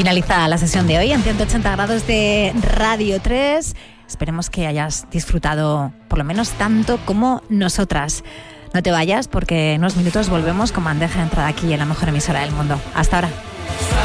Finaliza la sesión de hoy en 180 grados de Radio 3. Esperemos que hayas disfrutado por lo menos tanto como nosotras. No te vayas porque en unos minutos volvemos con bandeja de entrada aquí en la mejor emisora del mundo. Hasta ahora.